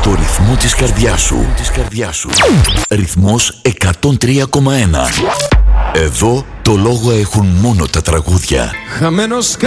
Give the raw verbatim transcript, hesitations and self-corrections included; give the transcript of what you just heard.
στο ρυθμό της καρδιάς σου. Της καρδιάς σου. Ρυθμός εκατόν τρία κόμμα ένα. Εδώ το λόγο έχουν μόνο τα τραγούδια. Χαμένος